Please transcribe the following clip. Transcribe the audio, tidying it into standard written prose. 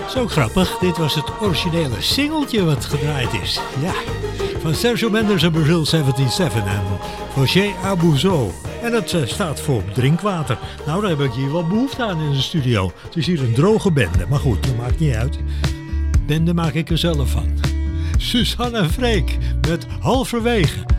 Zo grappig, dit was het originele singeltje wat gedraaid is. Ja, van Sergio Mendes en Brazil 77 en José Abuso. En dat staat voor drinkwater. Nou, daar heb ik hier wel behoefte aan in de studio. Het is hier een droge bende, maar goed, dat maakt niet uit. Bende maak ik er zelf van. Suzanne en Freek met Halverwege.